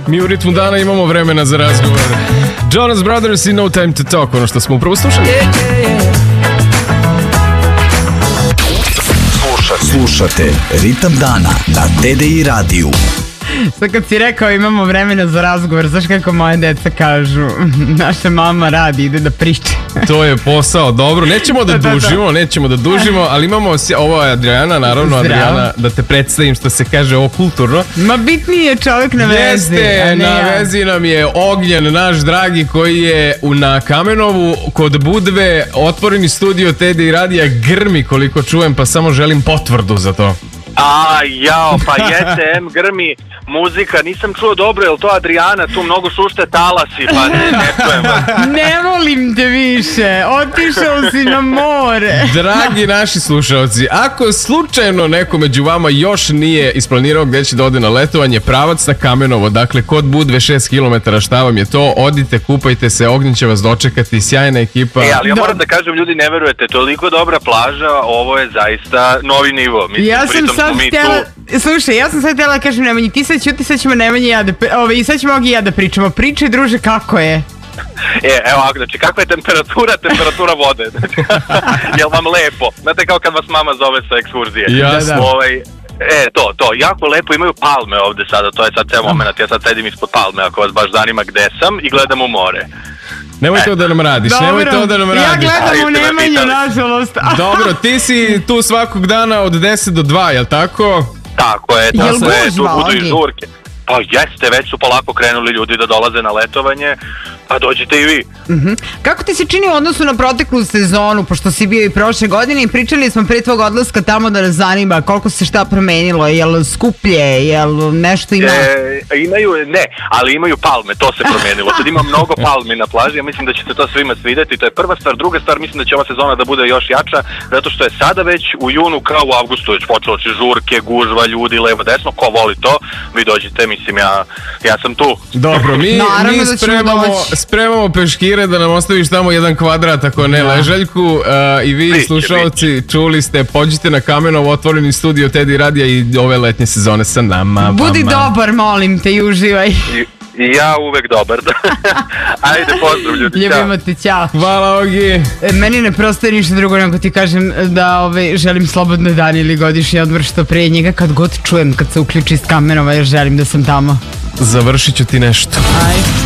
Mi u ritmu dana imamo vremena za razgovor. Jonas Brothers i No Time to Talk, ono što smo upravo slušali. Slušate Ritam dana na TDI radiju. Sad kad si rekao imamo vremena za razgovor, znaš kako moje deca kažu, naša mama radi, ide da priča. To je posao, dobro, nećemo da dužimo, ali imamo, ovo je Adriana, naravno. Zdravo. Adriana, da te predstavim što se kaže ovo kulturno. Ma bitniji je čovjek na vezi. Jeste, na vezi nam je Ognjen, naš dragi, koji je na Kamenovu kod Budve, otvoreni studio TDI radija grmi koliko čujem, pa samo želim potvrdu za to. Pa jeste, grmi muzika, nisam čuo dobro, je li to Adriana, tu mnogo šušte talasi, pa ne čujem. Ne volim te više, otišao si na more. Dragi naši slušalci, ako slučajno neko među vama još nije isplanirao gdje će da ode na letovanje, pravac na Kamenovo, dakle kod Budve 6 km, šta vam je to, odite, kupajte se, Ognjen će vas dočekati, sjajna ekipa. Ali ja moram da kažem, ljudi, ne verujete, toliko dobra plaža, ovo je zaista novi nivo. Mislim, Slušaj, ja sam sad htjela da kažem Nemanji, ti sad ćuti, sad ćemo Nemanja i ja i sad ćemo Ogi i ja da pričamo. Pričaj, druže, kako je? Evo, znači, kakva je temperatura vode? Jel vam lepo? Znate kao kad vas mama zove sa ekskurzije? Jasno. To, jako lepo, imaju palme ovde sada, to je sad ceo moment, ja sad sedim ispod palme, ako vas baš zanima gde sam, i gledam u more. Nemoj to da nam radiš, Ja gledam u Nemanju, nažalost. Dobro, ti si tu svakog dana od 10 do 2, jel tako? Tako je, tu budu i žurke. Pa jeste, već su polako krenuli ljudi da dolaze na letovanje, pa dođite i vi. Kako ti se čini u odnosu na proteklu sezonu, pošto si bio i prošle godine i pričali smo pre tvog odlaska tamo da nas zanima koliko se šta promenilo, jel skuplje, jel nešto ima? Ali imaju palme, to se promenilo. Sad ima mnogo palmi na plaži, ja mislim da će se to svima svideti, to je prva stvar. Druga stvar, mislim da će ova sezona da bude još jača, zato što je sada već u junu kao u avgustu već počelo žurke, gužva, ljudi, levo, desno, ko voli to, vi dođite, mislim, ja sam tu. Dobro, mi spremamo peškire da nam ostaviš tamo jedan kvadrat, ako ne ležaljku, i vi slušalci čuli ste, pođite na Kamenovo, otvoreni studio TDI radija i ove letnje sezone sa nama. Budi dobar, molim te, i uživaj. I ja uvek dobar. Ajde, pozdrav ljudi, ćao. Ljubimo te, ćao. Hvala, Ogi. Meni ne prostoje ništa drugo nego ti kažem da želim slobodne dane ili godišnji odmor što prije njega, kad god čujem, kad se uključi iz Kamenova, jer želim da sam tamo. Završit ću ti nešto. Ajde.